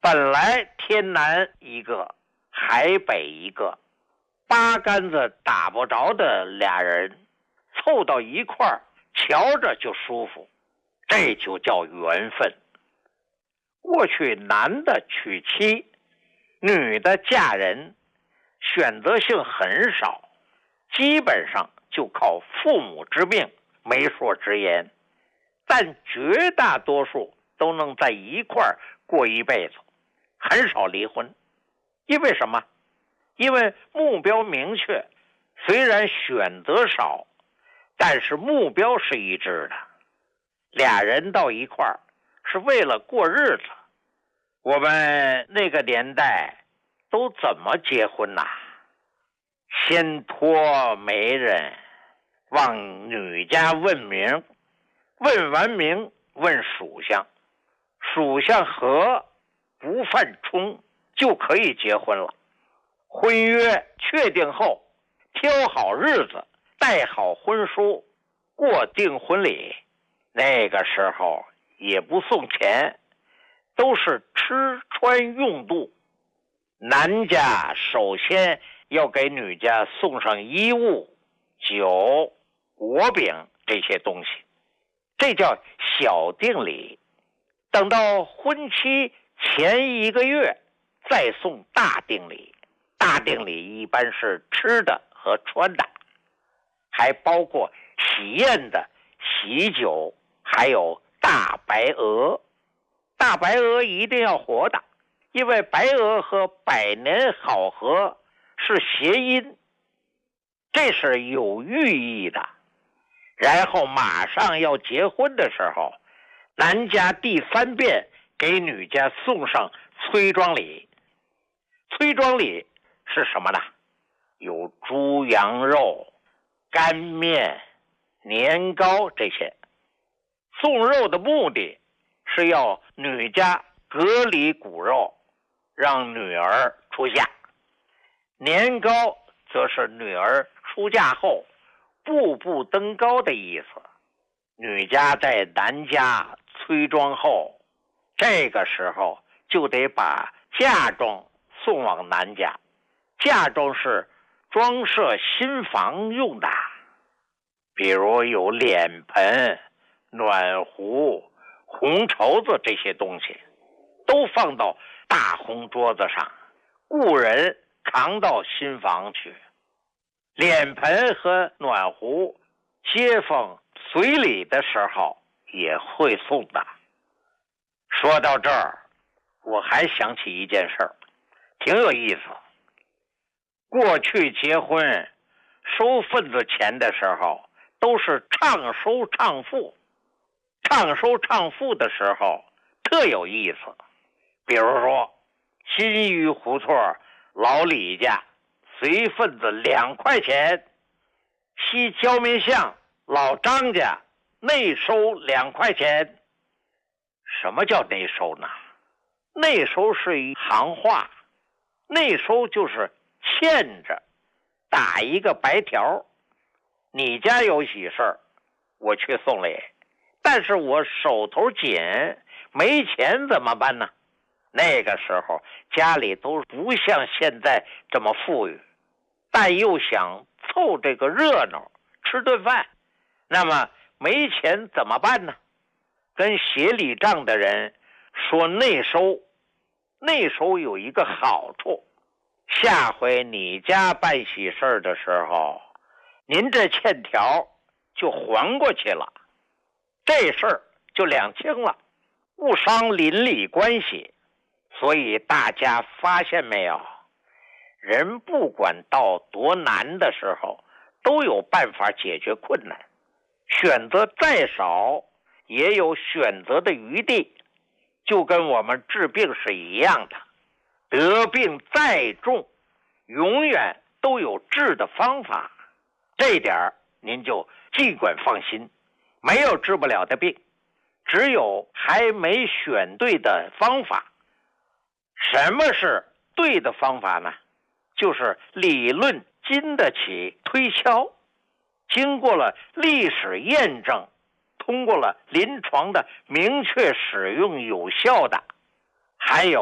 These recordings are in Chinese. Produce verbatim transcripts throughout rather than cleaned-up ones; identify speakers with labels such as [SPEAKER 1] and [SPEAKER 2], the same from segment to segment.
[SPEAKER 1] 本来天南一个海北一个，八竿子打不着的俩人凑到一块儿，瞧着就舒服，这就叫缘分。过去男的娶妻，女的嫁人，选择性很少，基本上就靠父母之命、媒妁之言，但绝大多数都能在一块儿过一辈子，很少离婚。因为什么？因为目标明确，虽然选择少，但是目标是一致的。俩人到一块儿是为了过日子。我们那个年代都怎么结婚呐？先托媒人往女家问名，问完名问属相，属相合不犯冲就可以结婚了。婚约确定后，挑好日子，带好婚书，过订婚礼。那个时候也不送钱，都是吃穿用度。男家首先要给女家送上衣物、酒、果饼这些东西，这叫小定礼。等到婚期前一个月再送大定礼。大定礼一般是吃的和穿的，还包括喜宴的喜酒，还有大白鹅。大白鹅一定要活的，因为白鹅和百年好合是谐音，这是有寓意的。然后马上要结婚的时候，男家第三遍给女家送上催妆礼。催妆礼是什么呢？有猪羊肉、干面、年糕这些。送肉的目的是要女家隔离骨肉，让女儿出嫁。年糕则是女儿出嫁后步步登高的意思。女家在男家催妆后，这个时候就得把嫁妆送往男家。嫁妆是装饰新房用的，比如有脸盆、暖壶、红绸子这些东西，都放到大红桌子上，雇人扛到新房去。脸盆和暖壶，街坊随礼的时候也会送的。说到这儿，我还想起一件事儿，挺有意思。过去结婚收份子钱的时候，都是唱收唱付。唱收唱付的时候特有意思。比如说新余胡同老李家随份子两块钱，西焦民巷老张家内收两块钱。什么叫内收呢？内收是一行话，内收就是欠着，打一个白条。你家有喜事儿，我去送礼，但是我手头紧，没钱怎么办呢？那个时候家里都不像现在这么富裕，但又想凑这个热闹，吃顿饭，那么没钱怎么办呢？跟协理账的人说内收。内收有一个好处，下回你家办喜事的时候，您这欠条就还过去了，这事儿就两清了，不伤邻里关系。所以大家发现没有，人不管到多难的时候，都有办法解决困难。选择再少，也有选择的余地，就跟我们治病是一样的。得病再重，永远都有治的方法，这点您就尽管放心，没有治不了的病，只有还没选对的方法。什么是对的方法呢？就是理论经得起推敲，经过了历史验证，通过了临床的明确使用有效的，还有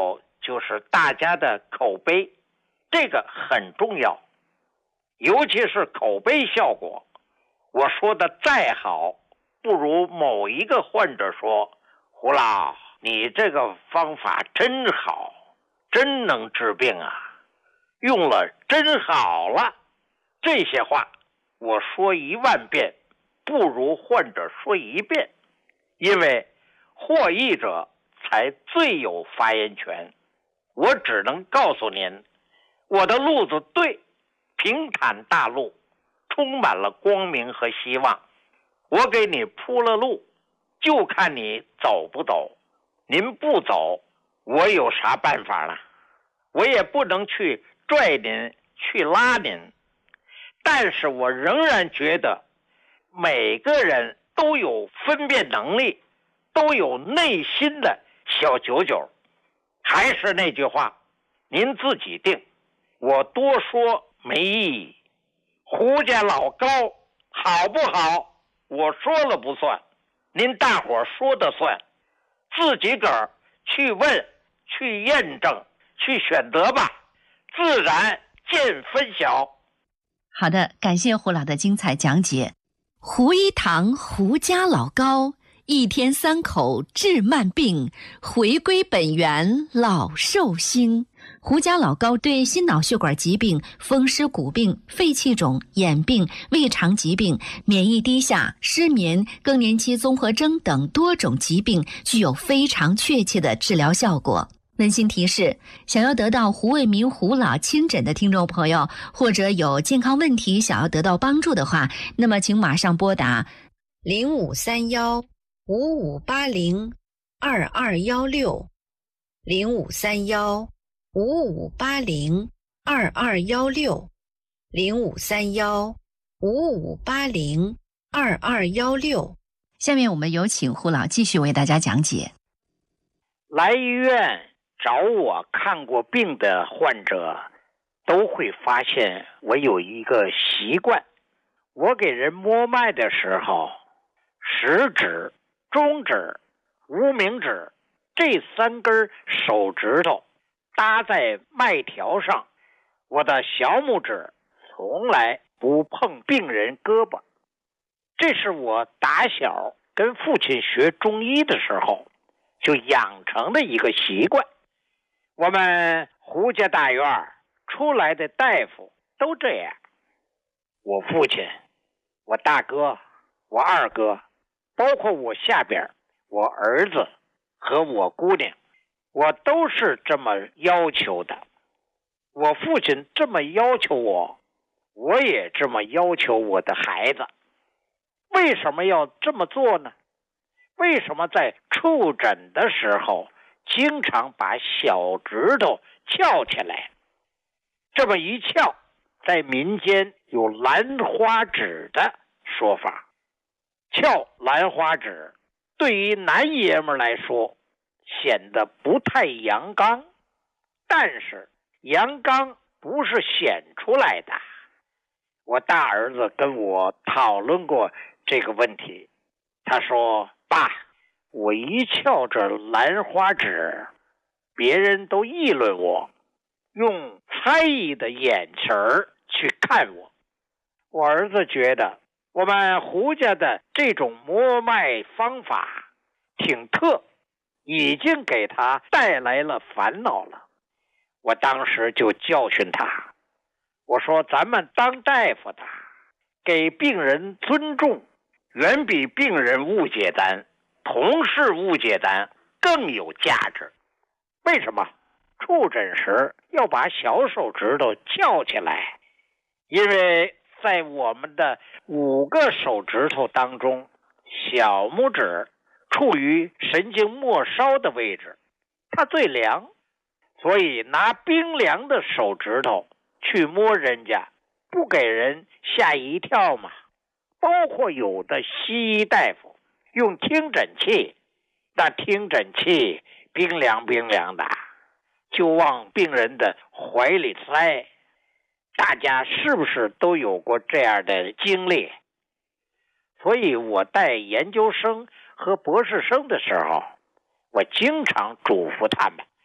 [SPEAKER 1] 就是大家的口碑，这个很重要，尤其是口碑效果。我说的再好，不如某一个患者说，胡老，你这个方法真好，真能治病啊，用了真好了。这些话我说一万遍，不如患者说一遍，因为获益者才最有发言权。我只能告诉您，我的路子对，平坦大路，充满了光明和希望。我给你铺了路，就看你走不走。您不走，我有啥办法呢？我也不能去拽您，去拉您。但是我仍然觉得每个人都有分辨能力，都有内心的小九九。还是那句话，您自己定，我多说没意义。胡家老高好不好，我说了不算，您大伙说的算，自己个儿去问，去验证，去选择吧，自然见分晓。
[SPEAKER 2] 好的，感谢胡老的精彩讲解。胡一堂胡家老高，一天三口治慢病，回归本源老寿星。胡家老高对心脑血管疾病、风湿骨病、肺气肿、眼病、胃肠疾病、免疫低下、失眠、更年期综合征等多种疾病具有非常确切的治疗效果。温馨提示，想要得到胡卫民胡老亲诊的听众朋友，或者有健康问题想要得到帮助的话，那么请马上拨打零五三幺五五八零二二幺六零五三幺五五八零二二幺六零五三幺五五八零二二幺六。下面我们有请胡老继续为大家讲解。
[SPEAKER 1] 来医院找我看过病的患者都会发现我有一个习惯，我给人摸脉的时候，食指、中指、无名指这三根手指头搭在脉条上，我的小拇指从来不碰病人胳膊。这是我打小跟父亲学中医的时候就养成的一个习惯。我们胡家大院出来的大夫都这样，我父亲、我大哥、我二哥，包括我下边我儿子和我姑娘，我都是这么要求的。我父亲这么要求我，我也这么要求我的孩子。为什么要这么做呢？为什么在触诊的时候经常把小指头翘起来？这么一翘，在民间有兰花指的说法。翘兰花指对于男爷们来说显得不太阳刚，但是阳刚不是显出来的。我大儿子跟我讨论过这个问题，他说，爸，我一翘着兰花指，别人都议论我，用猜疑的眼神儿去看我。我儿子觉得我们胡家的这种摸脉方法挺特，已经给他带来了烦恼了。我当时就教训他，我说咱们当大夫的给病人尊重远比病人误解咱、同事误解咱更有价值。为什么？触诊时要把小手指头翘起来，因为在我们的五个手指头当中，小拇指处于神经末梢的位置，它最凉，所以拿冰凉的手指头去摸人家，不给人吓一跳吗？包括有的西医大夫用听诊器，那听诊器冰凉冰凉的，就往病人的怀里塞。大家是不是都有过这样的经历？所以我带研究生和博士生的时候，我经常嘱咐他们，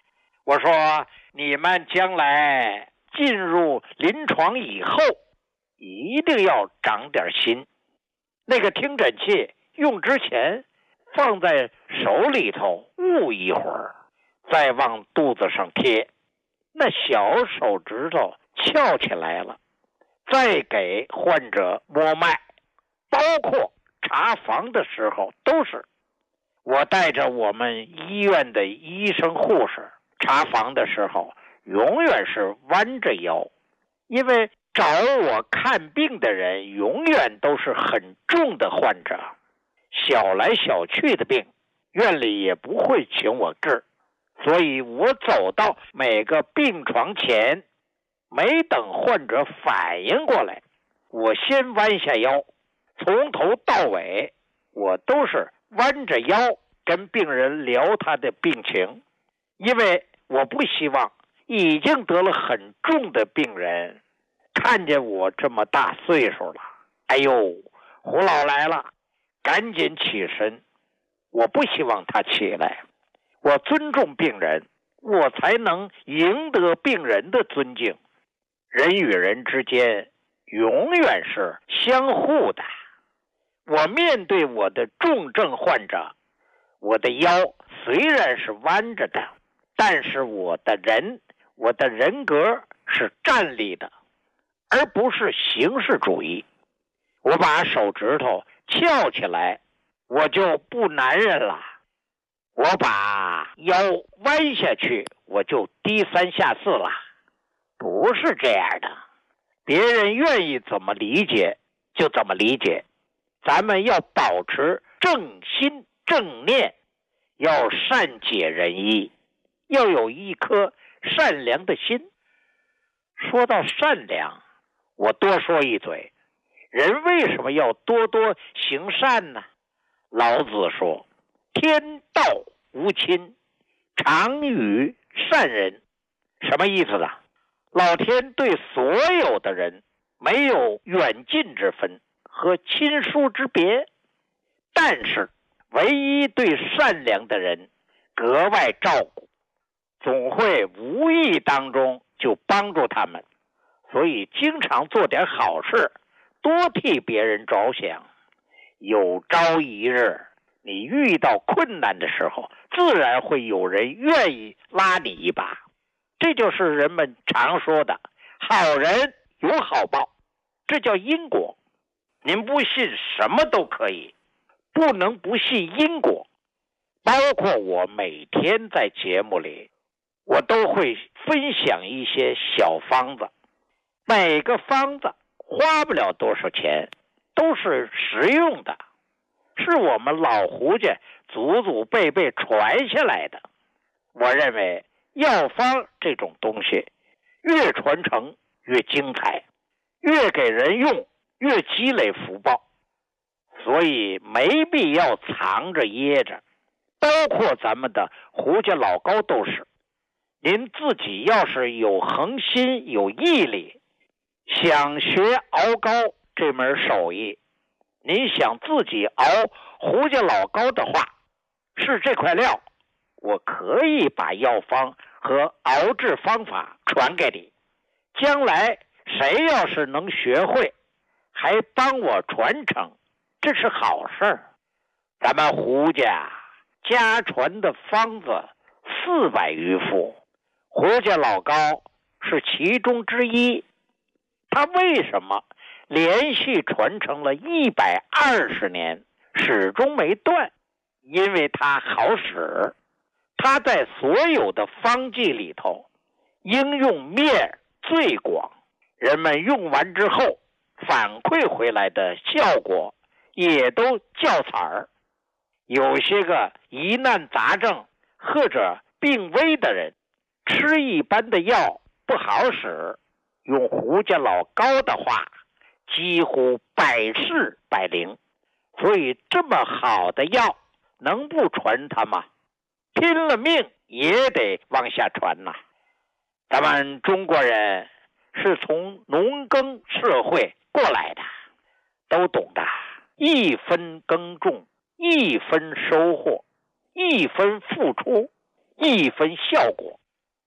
[SPEAKER 1] 我说你们将来进入临床以后，一定要长点心。那个听诊器用之前放在手里头捂一会儿，再往肚子上贴，那小手指头翘起来了，再给患者摸脉，包括查房的时候都是。我带着我们医院的医生护士查房的时候，永远是弯着腰，因为找我看病的人永远都是很重的患者，小来小去的病，院里也不会请我治，所以我走到每个病床前，没等患者反应过来，我先弯下腰，从头到尾我都是弯着腰跟病人聊他的病情，因为我不希望已经得了很重的病人看见我这么大岁数了，哎呦，胡老来了，赶紧起身。我不希望他起来，我尊重病人，我才能赢得病人的尊敬。人与人之间永远是相互的。我面对我的重症患者，我的腰虽然是弯着的，但是我的人，我的人格是站立的，而不是形式主义。我把手指头翘起来，我就不男人了；我把腰弯下去，我就低三下四了。不是这样的，别人愿意怎么理解就怎么理解。咱们要保持正心正念，要善解人意，要有一颗善良的心。说到善良，我多说一嘴，人为什么要多多行善呢？老子说，天道无亲，常与善人。什么意思呢？老天对所有的人没有远近之分和亲疏之别，但是唯一对善良的人格外照顾，总会无意当中就帮助他们。所以经常做点好事，多替别人着想，有朝一日你遇到困难的时候，自然会有人愿意拉你一把。这就是人们常说的好人有好报，这叫因果。您不信什么都可以，不能不信因果。包括我每天在节目里，我都会分享一些小方子，每个方子花不了多少钱，都是实用的，是我们老胡家祖祖辈辈传下来的。我认为药方这种东西越传承越精彩，越给人用越积累福报，所以没必要藏着掖着。包括咱们的胡家老高都是，您自己要是有恒心有毅力，想学熬膏这门手艺，您想自己熬胡家老高的话，是这块料，我可以把药方和熬制方法传给你。将来谁要是能学会，还帮我传承，这是好事儿。咱们胡家家传的方子四百余副，胡家老高是其中之一。他为什么连续传承了一百二十年，始终没断？因为它好使，它在所有的方剂里头应用面最广，人们用完之后反馈回来的效果也都较彩儿。有些个疑难杂症或者病危的人，吃一般的药不好使，用胡家老高的话，几乎百试百灵。所以这么好的药能不传它吗？拼了命也得往下传呐。咱们中国人是从农耕社会过来的，都懂得一分耕种，一分收获，一分付出，一分效果。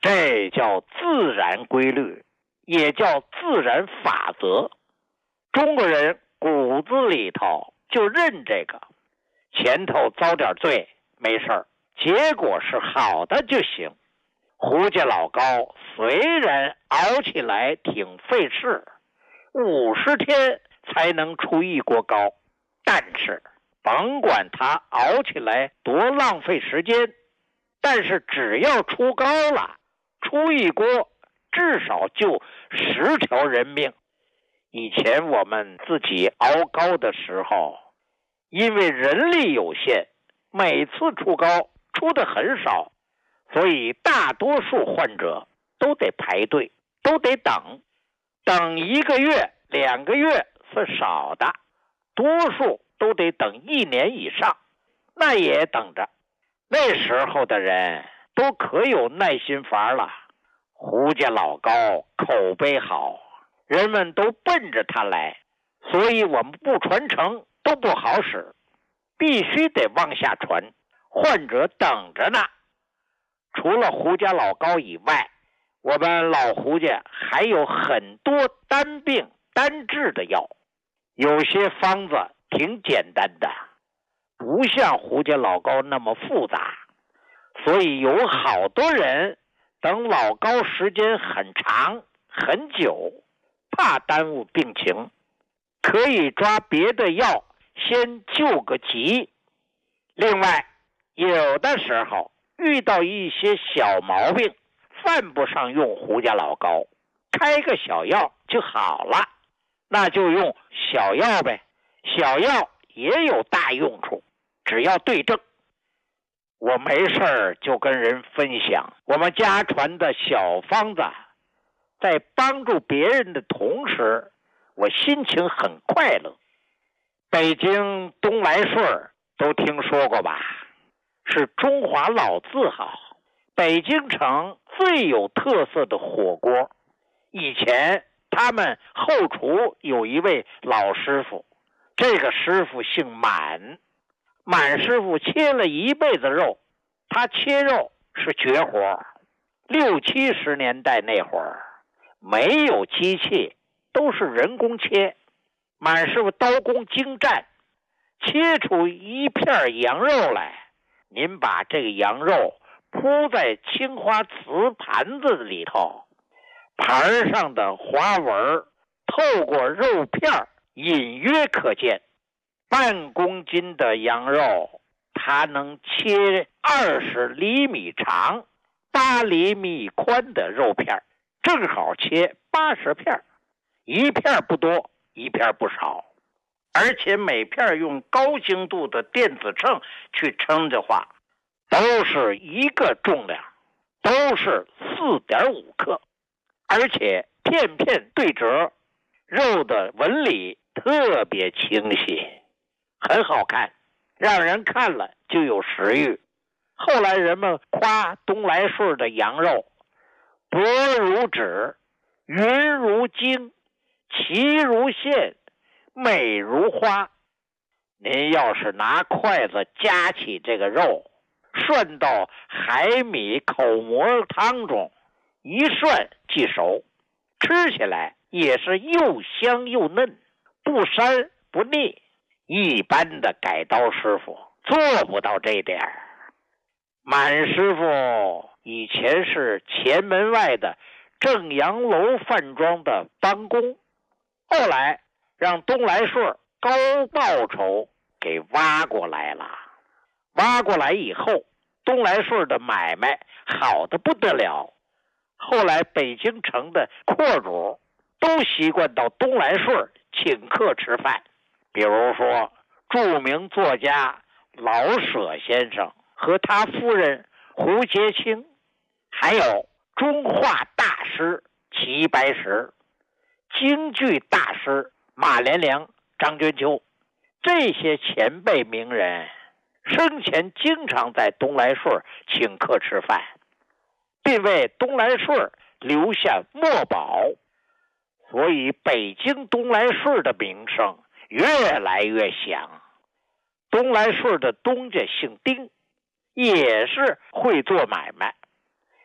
[SPEAKER 1] 这叫自然规律，也叫自然法则。中国人骨子里头就认这个，前头遭点罪没事儿，结果是好的就行。胡家老高虽然熬起来挺费事，五十天才能出一锅糕，但是甭管他熬起来多浪费时间，但是只要出糕了，出一锅至少救十条人命。以前我们自己熬糕的时候，因为人力有限，每次出糕出的很少，所以大多数患者都得排队，都得等，等一个月、两个月是少的，多数都得等一年以上，那也等着。那时候的人都可有耐心法了。胡家老高口碑好，人们都奔着他来，所以我们不传承都不好使，必须得往下传，患者等着呢。除了胡家老高以外，我们老胡家还有很多单病单治的药，有些方子挺简单的，不像胡家老高那么复杂，所以有好多人等老高时间很长很久，怕耽误病情，可以抓别的药先救个急。另外，有的时候遇到一些小毛病，犯不上用胡家老高，开个小药就好了，那就用小药呗。小药也有大用处，只要对症。我没事儿就跟人分享我们家传的小方子，在帮助别人的同时，我心情很快乐。北京东来顺都听说过吧？是中华老字号，北京城最有特色的火锅。以前他们后厨有一位老师傅，这个师傅姓满，满师傅切了一辈子肉，他切肉是绝活。六七十年代那会儿没有机器，都是人工切。满师傅刀工精湛，切出一片羊肉来，您把这个羊肉铺在青花瓷盘子里头，盘上的花纹透过肉片隐约可见。半公斤的羊肉，它能切二十厘米长、八厘米宽的肉片，正好切八十片，一片不多，一片不少。而且每片用高精度的电子秤去称的话，都是一个重量，都是 四点五克，而且片片对折，肉的纹理特别清晰，很好看，让人看了就有食欲。后来人们夸东来顺的羊肉薄如纸，匀如精，齐如线，美如花。您要是拿筷子夹起这个肉，涮到海米口蘑汤中，一涮即熟，吃起来也是又香又嫩，不膻不腻。一般的改刀师傅做不到这点儿。满师傅以前是前门外的正阳楼饭庄的帮工，后来让东来顺高报酬给挖过来了。挖过来以后，东来顺的买卖好的不得了。后来北京城的阔主都习惯到东来顺请客吃饭，比如说著名作家老舍先生和他夫人胡洁清，还有中画大师齐白石，京剧大师马连良、张君秋，这些前辈名人生前经常在东来顺请客吃饭，并为东来顺留下墨宝，所以北京东来顺的名声越来越响。东来顺的东家姓丁，也是会做买卖，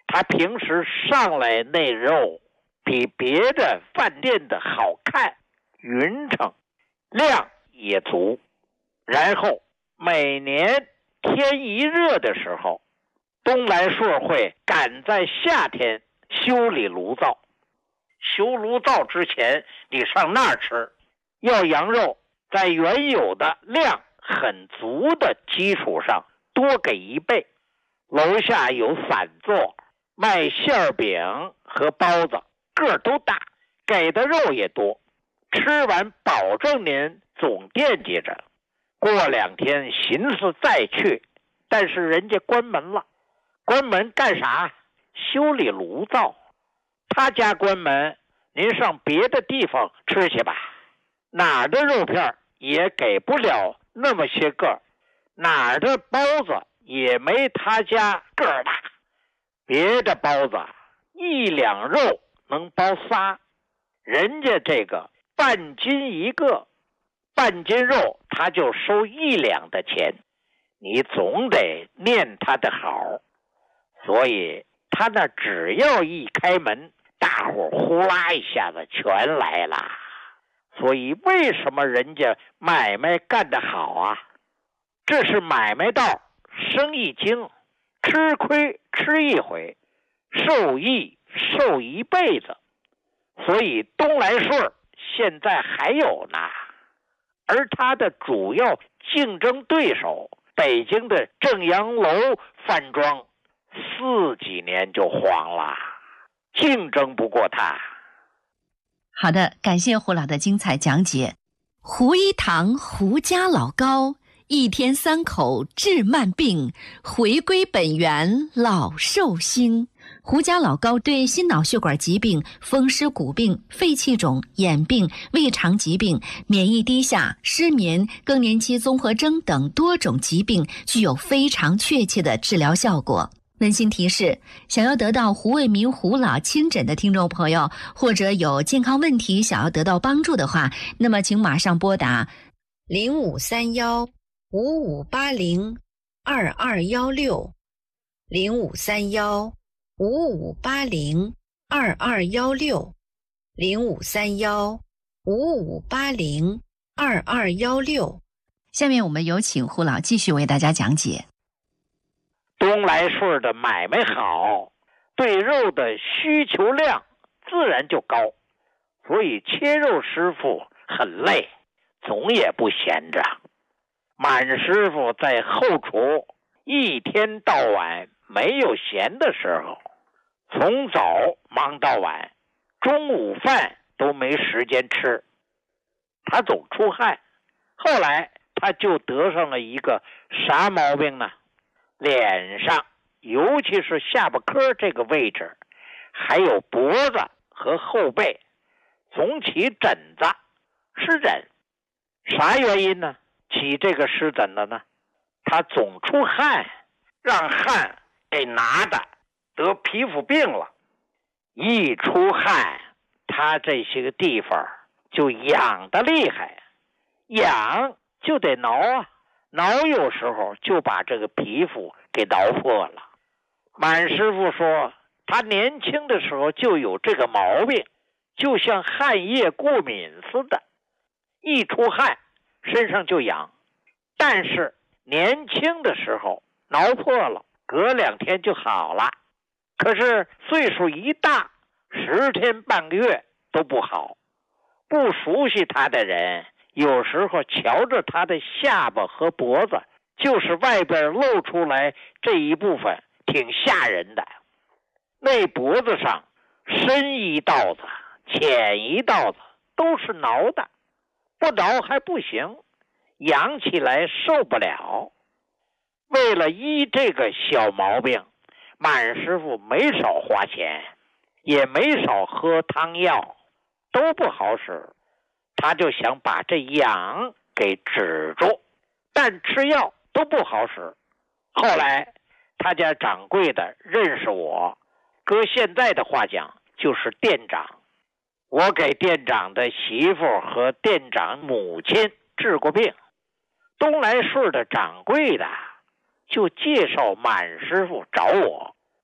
[SPEAKER 1] 他平时上来那肉比别的饭店的好看匀称，量也足。然后每年天一热的时候，东来顺会赶在夏天修理炉灶。修炉灶之前你上那儿吃，要羊肉在原有的量很足的基础上多给一倍。楼下有散座卖馅饼和包子，个儿都大，给的肉也多，吃完保证您总惦记着。过两天寻思再去，但是人家关门了。关门干啥？修理炉灶。他家关门，您上别的地方吃去吧。哪儿的肉片也给不了那么些个，哪儿的包子也没他家个儿大。别的包子一两肉能包仨，人家这个半斤一个，半斤肉他就收一两的钱，你总得念他的好。所以他那只要一开门，大伙呼啦一下子全来了。所以为什么人家买卖干得好啊？这是买卖道，生意经，吃亏吃一回，受益受一辈子。所以东来顺现在还有呢。而他的主要竞争对手北京的正阳楼饭庄四几年就黄了，竞争不过他。
[SPEAKER 2] 好的，感谢胡老的精彩讲解。胡一堂胡家老高，一天三口治慢病，回归本源老寿星。胡家老高对心脑血管疾病、风湿骨病、肺气肿、眼病、胃肠疾病、免疫低下、失眠、更年期综合征等多种疾病具有非常确切的治疗效果。温馨提示，想要得到胡卫民胡老亲诊的听众朋友，或者有健康问题想要得到帮助的话，那么请马上拨打零五三幺五五八零二二幺六零五三幺五五八零二二幺六零五三幺五五八零二二幺六。下面我们有请胡老继续为大家讲解。
[SPEAKER 1] 东来顺的买卖好，对肉的需求量自然就高，所以切肉师傅很累，总也不闲着。满师傅在后厨一天到晚没有闲的时候，从早忙到晚，中午饭都没时间吃。他总出汗，后来他就得上了一个啥毛病呢？脸上，尤其是下巴颏这个位置，还有脖子和后背，总起疹子，湿疹。啥原因呢？起这个湿疹的呢？他总出汗，让汗给拿的，得皮肤病了。一出汗，他这些个地方就痒得厉害，痒就得挠啊。挠有时候就把这个皮肤给挠破了。满师傅说他年轻的时候就有这个毛病，就像汗液过敏似的，一出汗身上就痒，但是年轻的时候挠破了，隔两天就好了。可是岁数一大，十天半个月都不好。不熟悉他的人有时候瞧着他的下巴和脖子，就是外边露出来这一部分挺吓人的。那脖子上深一道子浅一道子都是挠的，不挠还不行，痒起来受不了。为了医这个小毛病，满师傅没少花钱，也没少喝汤药，都不好使。他就想把这痒给止住，但吃药都不好使。后来他家掌柜的认识我，搁现在的话讲就是店长。我给店长的媳妇和店长母亲治过病，东来顺的掌柜的就介绍满师傅找我，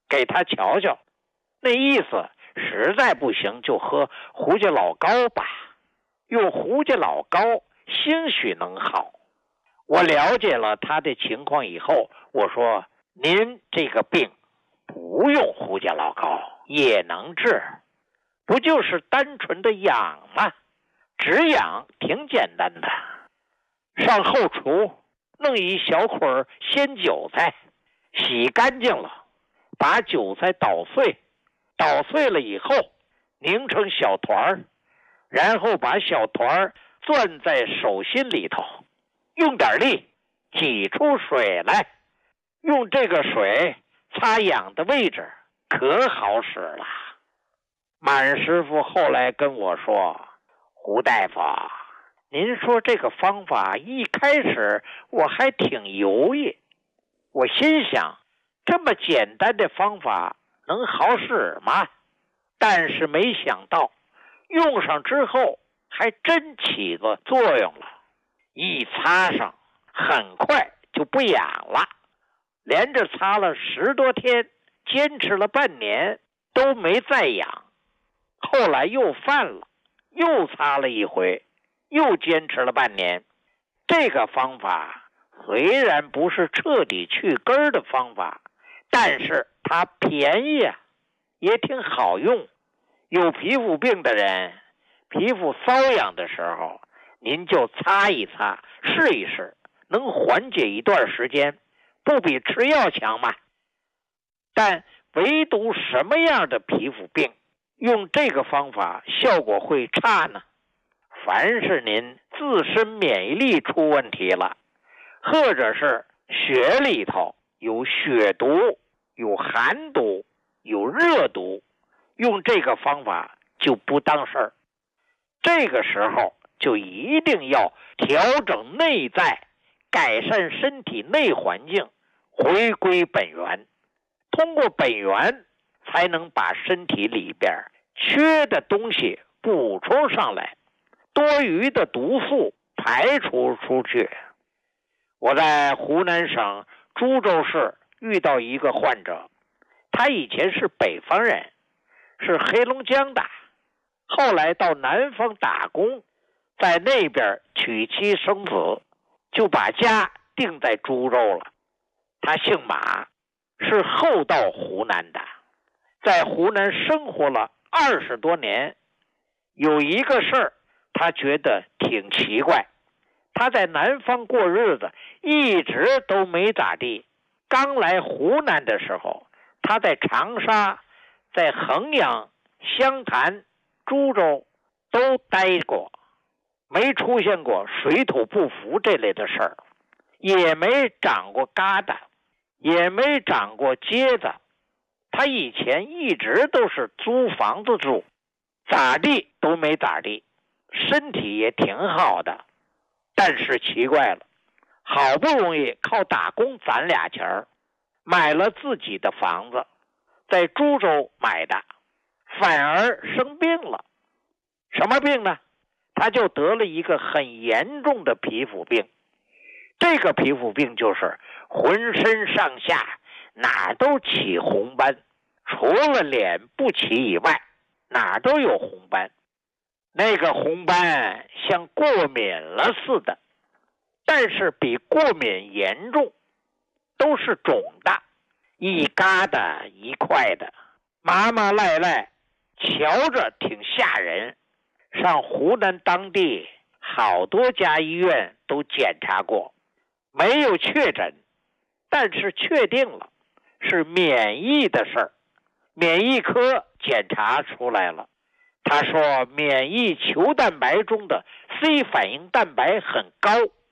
[SPEAKER 1] 给他瞧瞧。那意思实在不行就喝胡家老膏吧，用胡家老膏兴许能好。我了解了他的情况以后，我说您这个病不用胡家老膏也能治，不就是单纯的养吗？止痒挺简单的，上后厨弄一小捆鲜韭菜，洗干净了，把韭菜捣碎，捣碎了以后拧成小团儿，然后把小团儿攥在手心里头，用点力挤出水来，用这个水擦痒的位置，可好使了。满师傅后来跟我说，胡大夫，您说这个方法一开始我还挺犹豫，我心想这么简单的方法能好使吗？但是没想到用上之后还真起个作用了，一擦上很快就不痒了，连着擦了十多天，坚持了半年都没再痒。后来又犯了，又擦了一回，又坚持了半年。这个方法虽然不是彻底去根的方法，但是它便宜啊，也挺好用。有皮肤病的人，皮肤瘙痒的时候，您就擦一擦，试一试，能缓解一段时间，不比吃药强吗？但唯独什么样的皮肤病用这个方法效果会差呢？凡是您自身免疫力出问题了，或者是血里头有血毒、有寒毒、有热毒，用这个方法就不当事儿。这个时候就一定要调整内在，改善身体内环境，回归本源。通过本源才能把身体里边缺的东西补充上来，多余的毒素排除出去。我在湖南省株洲市遇到一个患者，他以前是北方人，是黑龙江的，后来到南方打工，在那边娶妻生子，就把家定在株洲了。他姓马，是后到湖南的，在湖南生活了二十多年。有一个事儿他觉得挺奇怪，他在南方过日子一直都没咋地，刚来湖南的时候，他在长沙、在衡阳、湘潭、株洲都待过，没出现过水土不服这类的事儿，也没长过疙瘩，也没长过疖子。他以前一直都是租房子住，咋地都没咋地，身体也挺好的。但是奇怪了，好不容易靠打工攒俩钱儿，买了自己的房子，在株洲买的，反而生病了。什么病呢？他就得了一个很严重的皮肤病。这个皮肤病就是浑身上下哪都起红斑，除了脸不起以外，哪都有红斑。那个红斑像过敏了似的，但是比过敏严重，都是肿的，一疙瘩一块的，麻麻赖赖，瞧着挺吓人。上湖南当地好多家医院都检查过，没有确诊，但是确定了是免疫的事儿。免疫科检查出来了，他说免疫球蛋白中的 C 反应蛋白很高，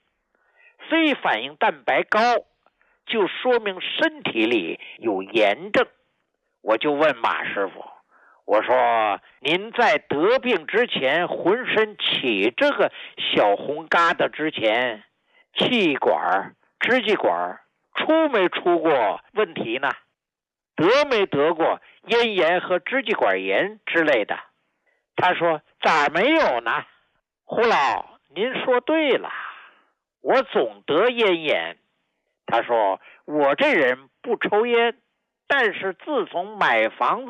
[SPEAKER 1] C 反应蛋白高就说明身体里有炎症。我就问马师傅，我说您在得病之前，浑身起这个小红疙瘩之前，气管、支气管出没出过问题呢？得没得过咽炎和支气管炎之类的？他说咋没有呢？胡老，您说对了，我总得咽炎。他说我这人不抽烟， 但是自从买房子